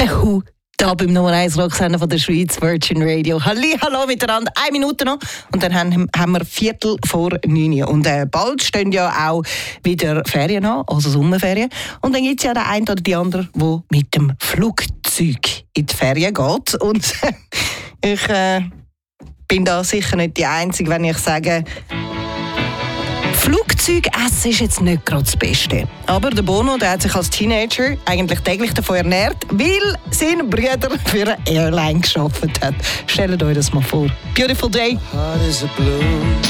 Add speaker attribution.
Speaker 1: Der Hu, da beim Nummer 1 Rocksender von der Schweiz, Virgin Radio. Hallo miteinander, 1 Minute noch und dann haben wir 8:45. Und bald stehen ja auch wieder Ferien an, also Sommerferien. Und dann gibt es ja den einen oder die andere, der mit dem Flugzeug in die Ferien geht. Und ich bin da sicher nicht die Einzige, wenn ich sage, Flugzeugessen ist jetzt nicht gerade das Beste. Aber der Bono, der hat sich als Teenager eigentlich täglich davon ernährt, weil sein Bruder für eine Airline gearbeitet hat. Stellt euch das mal vor. Beautiful day.